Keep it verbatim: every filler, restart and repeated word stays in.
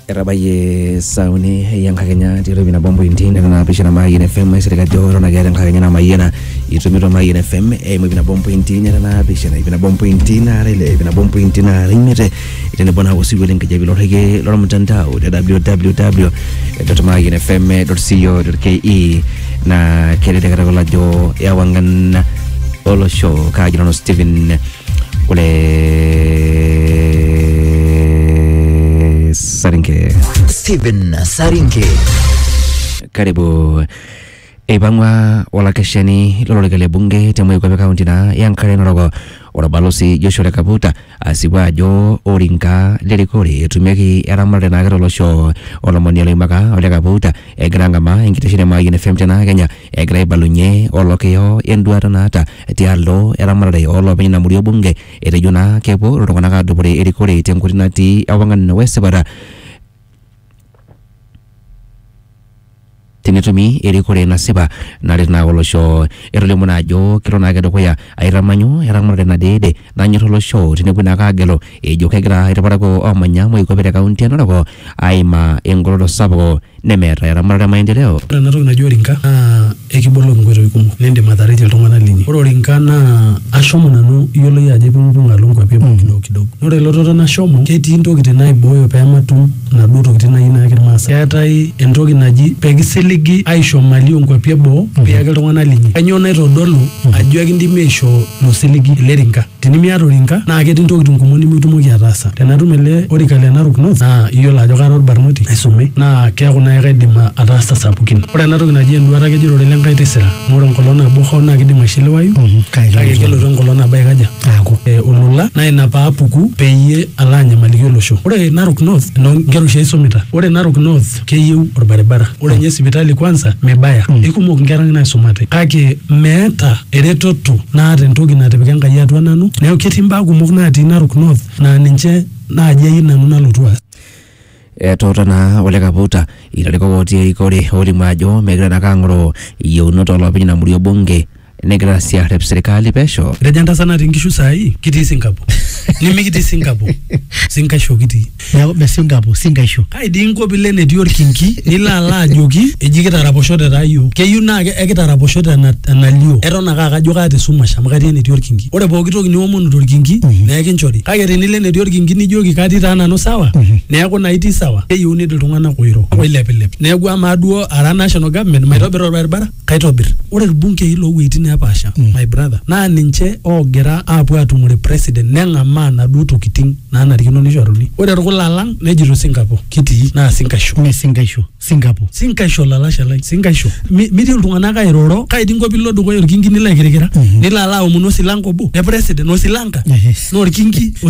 Erabaye sauni yang kakenya tiro bina bombo intine na pisha na mayi F M serika joro na gari kakenya na mayena itumiro mayi F M e mo bina bombo intine na pisha na bina bombo intine rele bina bombo intine rimete itene bona wasiwe link jabilo hege lora mtandao w w w dot mayi f m dot co dot k e na kele de karagola jo ya wangan olo show ka jino Steven ule Sarinke Steven Sarinke karibu ebangwa wala kesheni lolo legale bunge temo kwa kaunti na yankare norogo ora balosi Joshua Kabuta asiba jo orinka lelikori tumeki eramare na garo losho ola moniale maka ola Kabuta egranga ma ingiteshine ma F M tena Kenya egrai balunye olokeyo enduara nata tialo eramare olo bina murio bunge erejuna kebo rokona ka dobore erikori tenkurinati awangan wesebara tinitumi erikore na seba na rena olosho erole muna jo kirona ga dokoya airamanyo eramare na dede na nyotolo show tinebuna ka gelo ejo kegra irapara ko amanya mo ikobere kaunti anogo aima engolo sabo nemera eramare maendeleo na ro na jorinka ah ekibolo ngwero ikumu nende madhariti iltongana linyi ororinka na ashomo nanu yolo ya je bunga lungwa pe kidogo kidogo nore lototo na shomo keti ntoki tenai boyo pe amatu na duto kitina ina kirmasa ketai entoki naji pegiseli gi aisho malio nkwapi bo piyake iltung'ana linyi kanyo naitodolu ajo akindimi aisho losiligi lerinka tinimiata orinka na ketii ntokitin kumok nimitumoki ataasa tenatum ele orika le Narok North na iyiolo ajo kara orbarnoti naisume na keeku naa kaidim ataasa sapukin ore ena toki naji enduata kejito ole lenkai tisira ore enkolong nabo hoo naa kidim aishiliwayu kake kelotu enkolong nabo aikaja aaku olola na ina paapuku peyie ala anyamaliki olosho ore Narok North nkera oshi aisumita ore Narok North keyieu orbaribara ore nye sipitali kwanza mebaya ikumok nkera naisumate kake meeta eretoto naata entoki natipika Enkai atua nanu neeku ketii mbaa kumok natii Narok North na ninche naaji ayieu nanu nalotu aas etotana ole Kabuta ilariko koti erikore oli majo megira nakangoro yeunoto olopeny na murio bunge negira sia rep serikali pesho rejanta sana tingishu sai kiti Singapore nimikiti Singapore Singapore kiti ya be Singapore Singapore kai dingo bile ne dior kinki nila ala joki ejikita raposhote rayo keyu na ekita raposhote na analio erona kaka joka te sumasha makati ne dior kinki ore pooki toki ni omonu tor kinki na ekinchori kake tenile ne dior kinki ni joki kati tana no sawa neeku na iti sawa keyu ni iltung'ana koiro koilepilep neeku ama duo ara national government maitobir orbaribara kaitobir ore bunge hilo weitin pasha mm. my brother na ninche ogira apu atumure president nengama na duto kiting na narikino nishoruni ore rukulalang nejito Singapore kiti na Singapore me Singapore Singapore Singapore la lasha like Singapore miti iltung'ana ka iroro kaidingo pilodo ko yorkingi nila kirikira nila ala omuno silango bo the president no silanka no orkingi